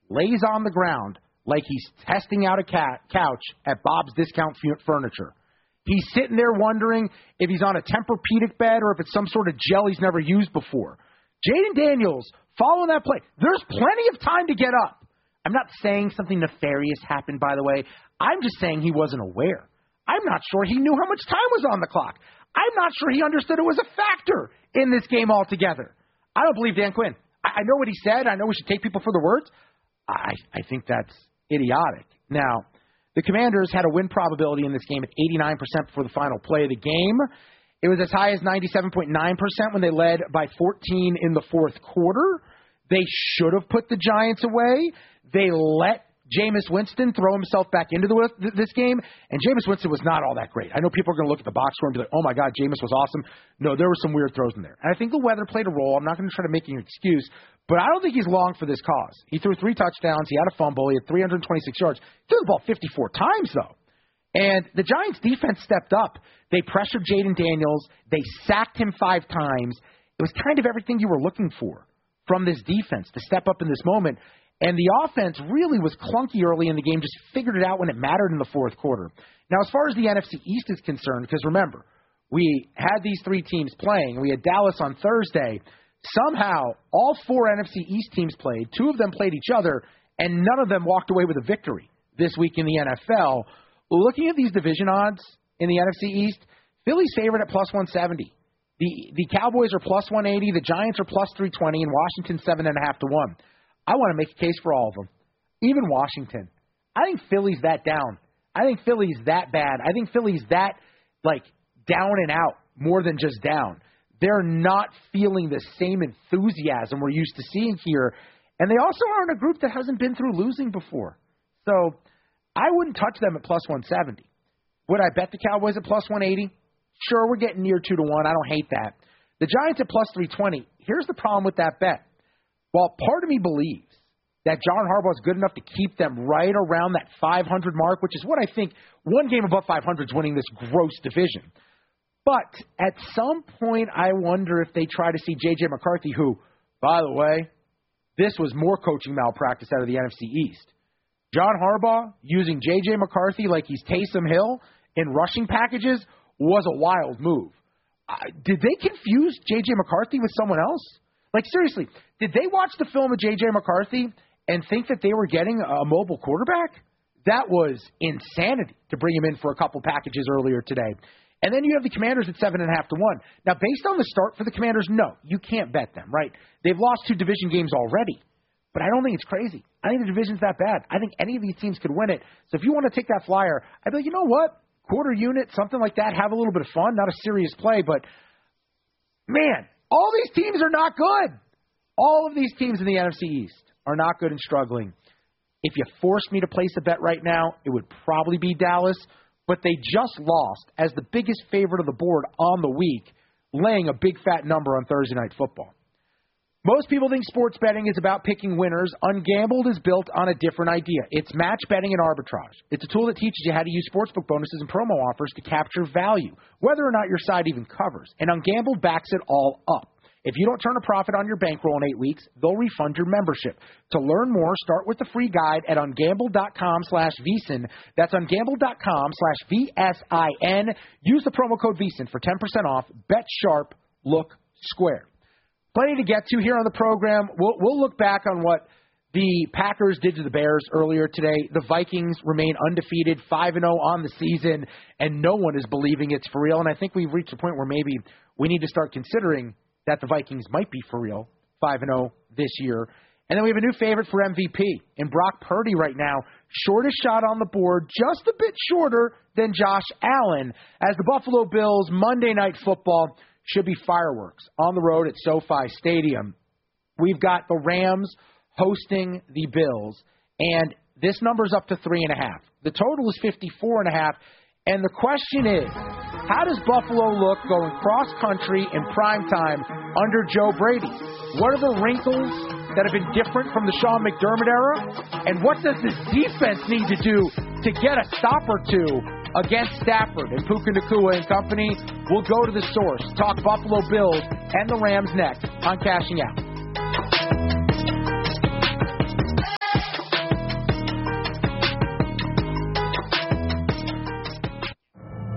lays on the ground like he's testing out a couch at Bob's Discount Furniture. He's sitting there wondering if he's on a Tempur-Pedic bed or if it's some sort of gel he's never used before. Jayden Daniels, following that play, there's plenty of time to get up. I'm not saying something nefarious happened, by the way. I'm just saying he wasn't aware. I'm not sure he knew how much time was on the clock. I'm not sure he understood it was a factor in this game altogether. I don't believe Dan Quinn. I know what he said. I know we should take people for their words. I think that's idiotic. Now, the Commanders had a win probability in this game at 89% before the final play of the game. It was as high as 97.9% when they led by 14 in the fourth quarter. They should have put the Giants away. They let Jameis Winston throw himself back into this game, and Jameis Winston was not all that great. I know people are going to look at the box score and be like, oh, my God, Jameis was awesome. No, there were some weird throws in there. And I think the weather played a role. I'm not going to try to make an excuse, but I don't think he's long for this cause. He threw 3 touchdowns. He had a fumble. He had 326 yards. He threw the ball 54 times, though. And the Giants' defense stepped up. They pressured Jayden Daniels. They sacked him 5 times. It was kind of everything you were looking for from this defense to step up in this moment. And the offense really was clunky early in the game, just figured it out when it mattered in the fourth quarter. Now, as far as the NFC East is concerned, because remember, we had these 3 teams playing. We had Dallas on Thursday. Somehow, all 4 NFC East teams played. 2 of them played each other, and none of them walked away with a victory this week in the NFL. Looking at these division odds in the NFC East, Philly's favored at plus 170. The Cowboys are plus 180. The Giants are plus 320, and Washington 7.5 to 1. I want to make a case for all of them, even Washington. I think Philly's that down. I think Philly's that bad. I think Philly's that, down and out more than just down. They're not feeling the same enthusiasm we're used to seeing here. And they also are in a group that hasn't been through losing before. So I wouldn't touch them at plus 170. Would I bet the Cowboys at plus 180? Sure, we're getting near 2 to 1. I don't hate that. The Giants at plus 320. Here's the problem with that bet. While part of me believes that John Harbaugh is good enough to keep them right around that 500 mark, which is what I think one game above 500 is winning this gross division. But at some point, I wonder if they try to see J.J. McCarthy, who, by the way, this was more coaching malpractice out of the NFC East. John Harbaugh using J.J. McCarthy like he's Taysom Hill in rushing packages was a wild move. Did they confuse J.J. McCarthy with someone else? Seriously, did they watch the film of J.J. McCarthy and think that they were getting a mobile quarterback? That was insanity to bring him in for a couple packages earlier today. And then you have the Commanders at 7.5 to 1. Now, based on the start for the Commanders, no, you can't bet them, right? They've lost 2 division games already. But I don't think it's crazy. I think the division's that bad. I think any of these teams could win it. So if you want to take that flyer, I'd be like, you know what? Quarter unit, something like that, have a little bit of fun. Not a serious play, but, man, all these teams are not good. All of these teams in the NFC East are not good and struggling. If you forced me to place a bet right now, it would probably be Dallas, but they just lost as the biggest favorite of the board on the week, laying a big fat number on Thursday Night Football. Most people think sports betting is about picking winners. Ungambled is built on a different idea. It's match betting and arbitrage. It's a tool that teaches you how to use sportsbook bonuses and promo offers to capture value, whether or not your side even covers. And Ungambled backs it all up. If you don't turn a profit on your bankroll in 8 weeks, they'll refund your membership. To learn more, start with the free guide at ungambled.com/VSiN. That's ungambled.com/VSIN. Use the promo code VSiN for 10% off. Bet sharp, look square. Plenty to get to here on the program. We'll look back on what the Packers did to the Bears earlier today. The Vikings remain undefeated, 5-0 on the season, and no one is believing it's for real. And I think we've reached a point where maybe we need to start considering that the Vikings might be for real, 5-0 this year. And then we have a new favorite for MVP in Brock Purdy right now. Shortest shot on the board, just a bit shorter than Josh Allen, as the Buffalo Bills Monday Night Football should be fireworks on the road at SoFi Stadium. We've got the Rams hosting the Bills, and this number's up to 3.5. The total is 54.5, and the question is, how does Buffalo look going cross-country in primetime under Joe Brady? What are the wrinkles that have been different from the Sean McDermott era? And what does this defense need to do to get a stop or two against Stafford and Puka Nacua and company? We'll go to the source, talk Buffalo Bills and the Rams next on Cashing Out.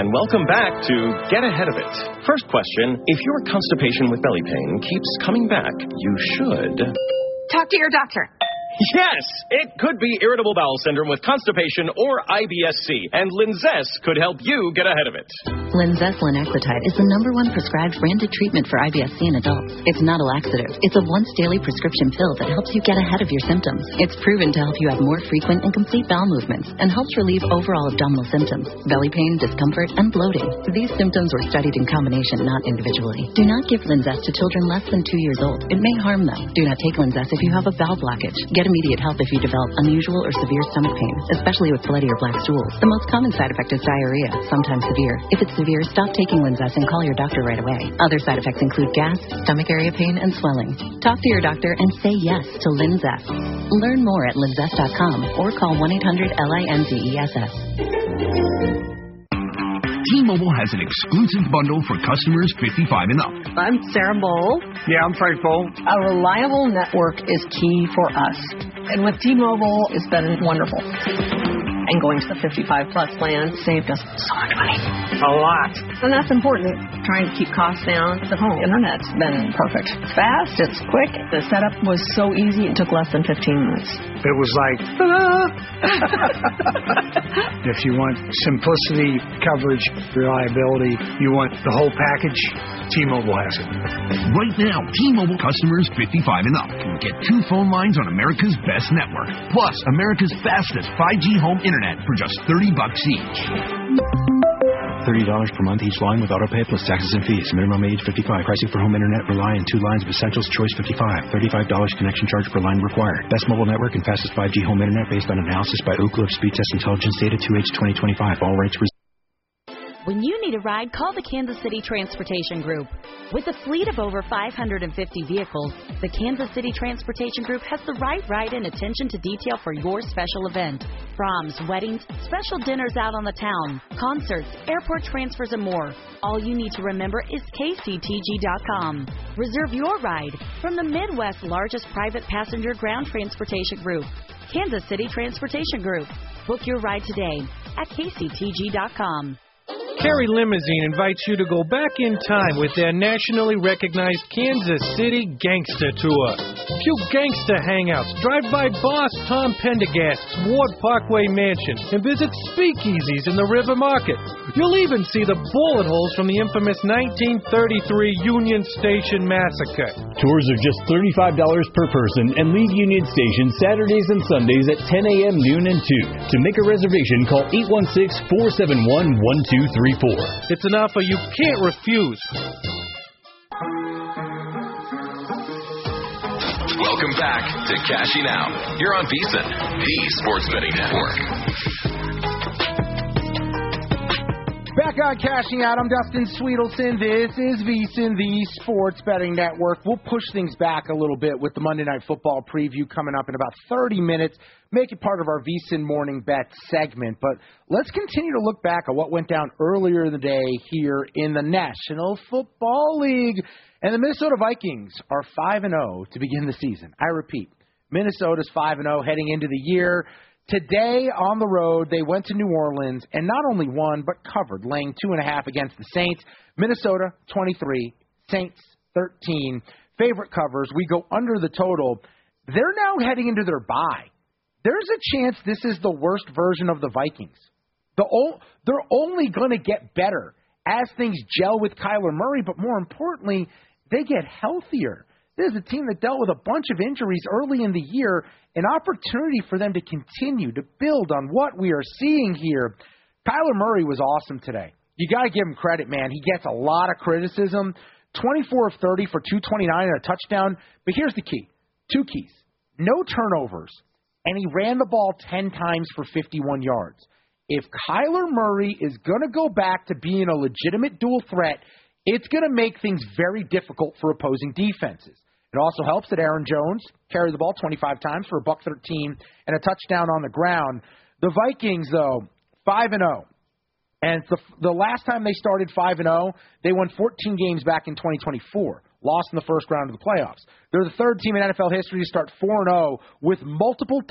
And welcome back to Get Ahead of It. First question, if your constipation with belly pain keeps coming back, you should... talk to your doctor. Yes, it could be irritable bowel syndrome with constipation or IBS-C, and Linzess could help you get ahead of it. Linzess linaclotide is the #1 prescribed branded treatment for IBS-C in adults. It's not a laxative. It's a once-daily prescription pill that helps you get ahead of your symptoms. It's proven to help you have more frequent and complete bowel movements and helps relieve overall abdominal symptoms, belly pain, discomfort, and bloating. These symptoms were studied in combination, not individually. Do not give Linzess to children less than 2 years old. It may harm them. Do not take Linzess if you have a bowel blockage. Get immediate help if you develop unusual or severe stomach pain, especially with bloody or black stools. The most common side effect is diarrhea, sometimes severe. If it's severe, stop taking Linzess and call your doctor right away. Other side effects include gas, stomach area pain, and swelling. Talk to your doctor and say yes to Linzess. Learn more at linzess.com or call 1-800-LINZESS. T-Mobile has an exclusive bundle for customers 55 and up. I'm Sarah Bowl. Yeah, I'm Frank Bowl. A reliable network is key for us. And with T-Mobile, it's been wonderful. And going to the 55-plus plan saved us so much money. A lot. And that's important. Trying to keep costs down. The home internet's been perfect. It's fast, it's quick. The setup was so easy, it took less than 15 minutes. It was like, if you want simplicity, coverage, reliability, you want the whole package, T-Mobile has it. Right now, T-Mobile customers 55 and up can get 2 phone lines on America's best network, plus America's fastest 5G home internet for just $30 each. $30 per month each line with autopay plus taxes and fees. Minimum age 55. Pricing for home internet rely on 2 lines of Essentials Choice 55. $35 connection charge per line required. Best mobile network and fastest 5G home internet based on analysis by Ookla of Speed Test Intelligence data 2H 2025. All rates reserved. When you need a ride, call the Kansas City Transportation Group. With a fleet of over 550 vehicles, the Kansas City Transportation Group has the right ride and attention to detail for your special event. Proms, weddings, special dinners out on the town, concerts, airport transfers, and more. All you need to remember is kctg.com. Reserve your ride from the Midwest's largest private passenger ground transportation group, Kansas City Transportation Group. Book your ride today at kctg.com. Kerry Limousine invites you to go back in time with their nationally recognized Kansas City Gangster Tour. Few gangster hangouts, drive by Boss Tom Pendergast's Ward Parkway Mansion, and visit speakeasies in the River Market. You'll even see the bullet holes from the infamous 1933 Union Station Massacre. Tours are just $35 per person and leave Union Station Saturdays and Sundays at 10 a.m., noon, and 2. To make a reservation, call 816-471-1234. It's an offer you can't refuse. Welcome back to Cashing Out here on VSiN, the Sports Betting Network. Back on Cashing Out, I'm Dustin Sweetelson. This is VSiN, the Sports Betting Network. We'll push things back a little bit with the Monday Night Football preview coming up in about 30 minutes. Make it part of our VSiN Morning Bet segment. But let's continue to look back at what went down earlier in the day here in the National Football League. And the Minnesota Vikings are 5-0 to begin the season. I repeat, Minnesota's 5-0 heading into the year. Today on the road, they went to New Orleans and not only won, but covered, laying 2.5 against the Saints. Minnesota, 23, Saints, 13. Favorite covers. We go under the total. They're now heading into their bye. There's a chance this is the worst version of the Vikings. They're only going to get better as things gel with Kyler Murray, but more importantly, they get healthier. This is a team that dealt with a bunch of injuries early in the year, an opportunity for them to continue to build on what we are seeing here. Kyler Murray was awesome today. You got to give him credit, man. He gets a lot of criticism. 24 of 30 for 229 and a touchdown. But here's the key. 2 keys. No turnovers. And he ran the ball 10 times for 51 yards. If Kyler Murray is going to go back to being a legitimate dual threat, it's going to make things very difficult for opposing defenses. It also helps that Aaron Jones carried the ball 25 times for $113 and a touchdown on the ground. The Vikings, though, 5-0. And the last time they started 5-0, they won 14 games back in 2024, lost in the first round of the playoffs. They're the third team in NFL history to start 4-0 with multiple